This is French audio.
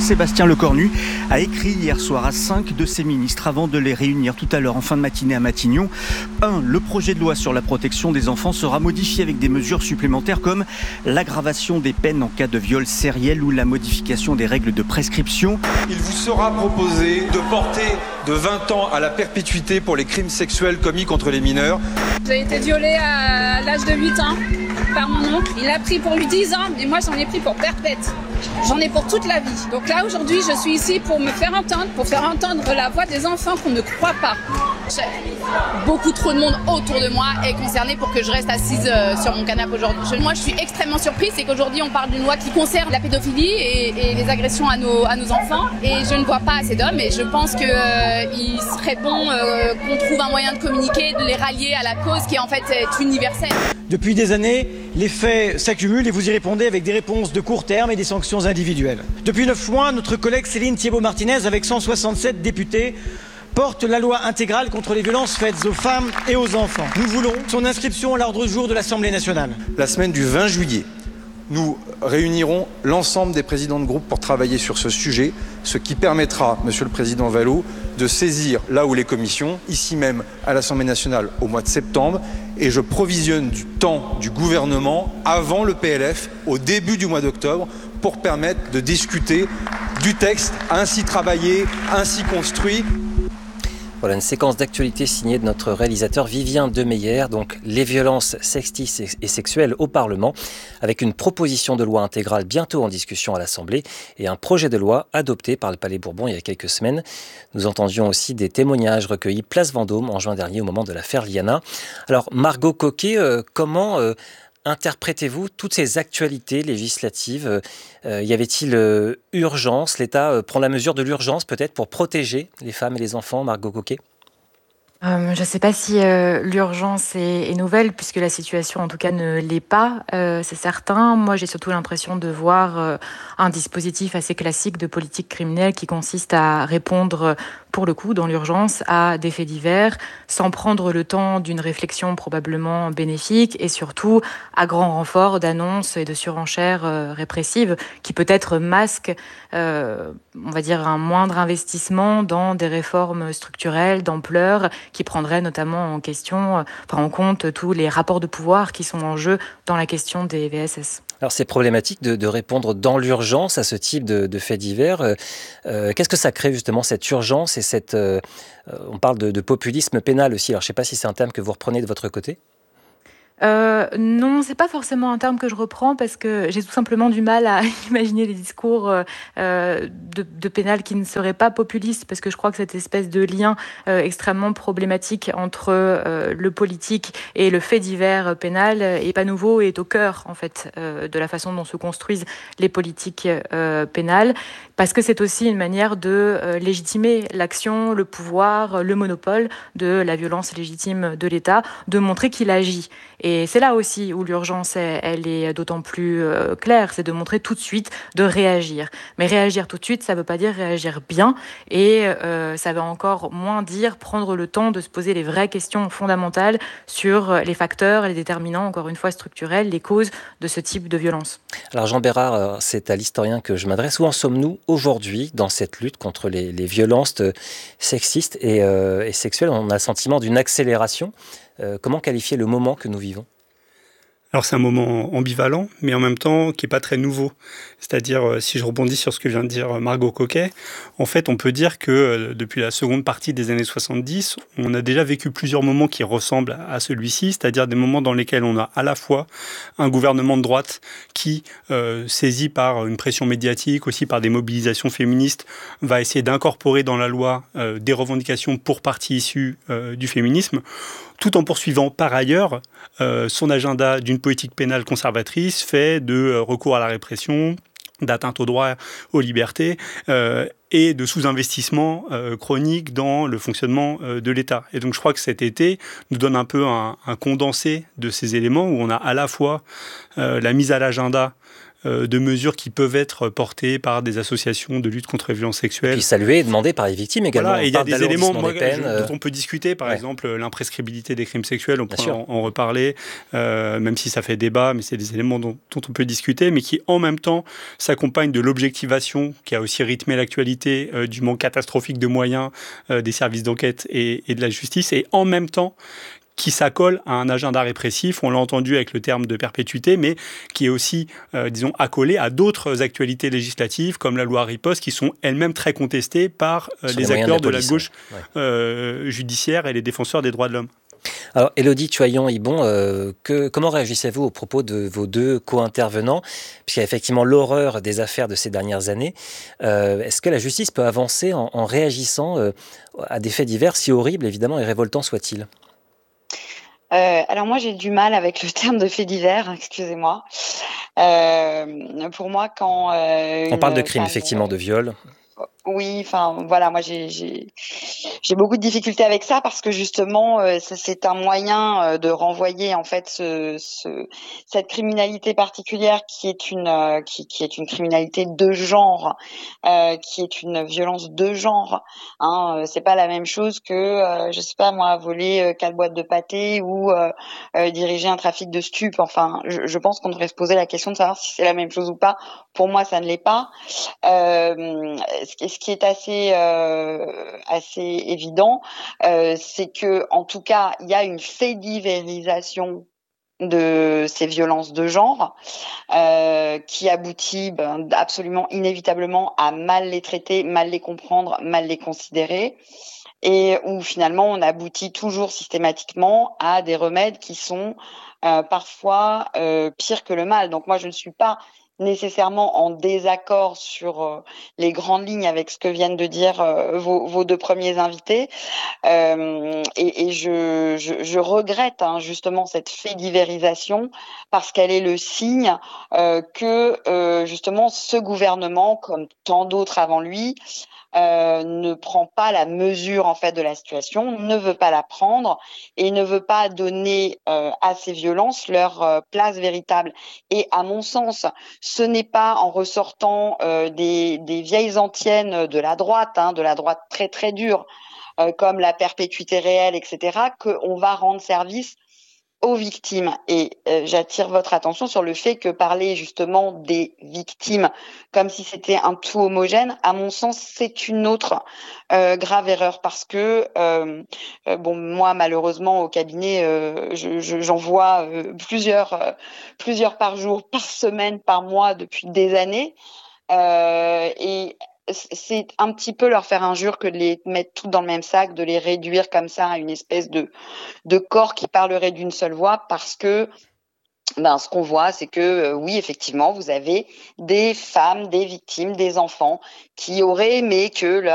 Sébastien Lecornu, a écrit hier soir à 5 de ses ministres avant de les réunir tout à l'heure en fin de matinée à Matignon. 1. Le projet de loi sur la protection des enfants sera modifié avec des mesures supplémentaires comme l'aggravation des peines en cas de viol sériel ou la modification des règles de prescription. Il vous sera proposé de porter de 20 ans à la perpétuité pour les crimes sexuels commis contre les mineurs. J'ai été violée à l'âge de 8 ans par mon oncle. Il a pris pour lui 10 ans, mais moi j'en ai pris pour perpète. J'en ai pour toute la vie. Donc là aujourd'hui je suis ici pour me faire entendre la voix des enfants qu'on ne croit pas. Beaucoup trop de monde autour de moi est concerné pour que je reste assise sur mon canapé aujourd'hui. Moi je suis extrêmement surprise, c'est qu'aujourd'hui on parle d'une loi qui concerne la pédophilie et les agressions à nos enfants. Et je ne vois pas assez d'hommes et je pense qu'il serait bon qu'on trouve un moyen de communiquer, de les rallier à la cause qui en fait est universelle. Depuis des années, les faits s'accumulent et vous y répondez avec des réponses de court terme et des sanctions individuelles. Depuis 9 mois, notre collègue Céline Thiébaut-Martinez, avec 167 députés, porte la loi intégrale contre les violences faites aux femmes et aux enfants. Nous voulons son inscription à l'ordre du jour de l'Assemblée nationale. La semaine du 20 juillet, nous réunirons l'ensemble des présidents de groupe pour travailler sur ce sujet, ce qui permettra, Monsieur le Président Vallot, de saisir là où les commissions, ici même à l'Assemblée nationale au mois de septembre, et je provisionne du temps du gouvernement avant le PLF, au début du mois d'octobre, pour permettre de discuter du texte ainsi travaillé, ainsi construit. Voilà une séquence d'actualité signée de notre réalisateur Vivien Demeyer, donc les violences sexistes et sexuelles au Parlement, avec une proposition de loi intégrale bientôt en discussion à l'Assemblée et un projet de loi adopté par le Palais Bourbon il y a quelques semaines. Nous entendions aussi des témoignages recueillis place Vendôme en juin dernier au moment de l'affaire Liana. Alors Margot Coquet, comment interprétez-vous toutes ces actualités législatives ? Y avait-il urgence ? L'État prend la mesure de l'urgence peut-être pour protéger les femmes et les enfants, Margot Coquet ? Je ne sais pas si l'urgence est nouvelle, puisque la situation en tout cas ne l'est pas, c'est certain. Moi j'ai surtout l'impression de voir un dispositif assez classique de politique criminelle qui consiste à répondre pour le coup dans l'urgence à des faits divers, sans prendre le temps d'une réflexion probablement bénéfique et surtout à grand renfort d'annonces et de surenchères répressives qui peut-être masquent, on va dire, un moindre investissement dans des réformes structurelles d'ampleur qui prendrait notamment en compte tous les rapports de pouvoir qui sont en jeu dans la question des VSS. Alors c'est problématique de répondre dans l'urgence à ce type de faits divers. Qu'est-ce que ça crée justement cette urgence et cette... on parle de populisme pénal aussi. Alors je ne sais pas si c'est un terme que vous reprenez de votre côté. Non, c'est pas forcément un terme que je reprends parce que j'ai tout simplement du mal à imaginer des discours de pénal qui ne seraient pas populistes, parce que je crois que cette espèce de lien extrêmement problématique entre le politique et le fait divers pénal est pas nouveau et est au cœur en fait de la façon dont se construisent les politiques pénales, parce que c'est aussi une manière de légitimer l'action, le pouvoir, le monopole de la violence légitime de l'État, de montrer qu'il agit. Et c'est là aussi où l'urgence, elle est d'autant plus claire, c'est de montrer tout de suite, de réagir. Mais réagir tout de suite, ça ne veut pas dire réagir bien, et ça veut encore moins dire prendre le temps de se poser les vraies questions fondamentales sur les facteurs, les déterminants, encore une fois structurels, les causes de ce type de violence. Alors Jean Bérard, c'est à l'historien que je m'adresse. Où en sommes-nous aujourd'hui dans cette lutte contre les violences sexistes et sexuelles ? On a le sentiment d'une accélération. Comment qualifier le moment que nous vivons ? Alors c'est un moment ambivalent, mais en même temps qui n'est pas très nouveau. C'est-à-dire, si je rebondis sur ce que vient de dire Margot Coquet, en fait on peut dire que depuis la seconde partie des années 70, on a déjà vécu plusieurs moments qui ressemblent à celui-ci, c'est-à-dire des moments dans lesquels on a à la fois un gouvernement de droite qui, saisi par une pression médiatique, aussi par des mobilisations féministes, va essayer d'incorporer dans la loi des revendications pour partie issues du féminisme, tout en poursuivant par ailleurs son agenda d'une politique pénale conservatrice fait de recours à la répression, d'atteinte aux droits, aux libertés et de sous-investissement chronique dans le fonctionnement de l'État. Et donc je crois que cet été nous donne un peu un condensé de ces éléments où on a à la fois la mise à l'agenda de mesures qui peuvent être portées par des associations de lutte contre les violences sexuelles. Et puis saluées et demandées par les victimes également. Voilà, et il y a des éléments dont on peut discuter, par exemple l'imprescriptibilité des crimes sexuels, on peut en reparler, même si ça fait débat, mais c'est des éléments dont on peut discuter, mais qui en même temps s'accompagnent de l'objectivation qui a aussi rythmé l'actualité, du manque catastrophique de moyens des services d'enquête et de la justice, et en même temps qui s'accole à un agenda répressif, on l'a entendu avec le terme de perpétuité, mais qui est aussi, accolé à d'autres actualités législatives, comme la loi Riposte, qui sont elles-mêmes très contestées par les acteurs de la gauche judiciaire et les défenseurs des droits de l'homme. Alors, Élodie Tuaillon-Hibon, comment réagissez-vous aux propos de vos deux co-intervenants, puisqu'il y a effectivement l'horreur des affaires de ces dernières années. Est-ce que la justice peut avancer en réagissant à des faits divers, si horribles évidemment et révoltants soient-ils ? Alors moi j'ai du mal avec le terme de fait divers, excusez-moi. Pour moi quand on parle de crime effectivement, de viol. Oui, enfin voilà, moi j'ai beaucoup de difficultés avec ça parce que justement c'est un moyen de renvoyer en fait cette criminalité particulière qui est une criminalité de genre, qui est une violence de genre. C'est pas la même chose que je sais pas moi voler 4 boîtes de pâté ou diriger un trafic de stupes. Enfin, je pense qu'on devrait se poser la question de savoir si c'est la même chose ou pas. Pour moi, ça ne l'est pas. Ce qui est assez évident, c'est que en tout cas, il y a une fédivérisation de ces violences de genre qui aboutit absolument inévitablement à mal les traiter, mal les comprendre, mal les considérer, et où finalement on aboutit toujours systématiquement à des remèdes qui sont parfois pires que le mal. Donc moi je ne suis pas nécessairement en désaccord sur les grandes lignes avec ce que viennent de dire vos deux premiers invités, et je regrette justement cette fédivérisation parce qu'elle est le signe que justement ce gouvernement, comme tant d'autres avant lui, ne prend pas la mesure en fait de la situation, ne veut pas la prendre et ne veut pas donner à ces violences leur place véritable. Et à mon sens, ce n'est pas en ressortant des vieilles antiennes de la droite très très dure, comme la perpétuité réelle, etc., qu'on va rendre service aux victimes. Et j'attire votre attention sur le fait que parler justement des victimes comme si c'était un tout homogène, à mon sens, c'est une autre grave erreur parce que moi malheureusement au cabinet, j'en vois plusieurs par jour, par semaine, par mois depuis des années, et c'est un petit peu leur faire injure que de les mettre toutes dans le même sac, de les réduire comme ça à une espèce de corps qui parlerait d'une seule voix, parce que ce qu'on voit, c'est que oui, effectivement, vous avez des femmes, des victimes, des enfants qui auraient aimé que leur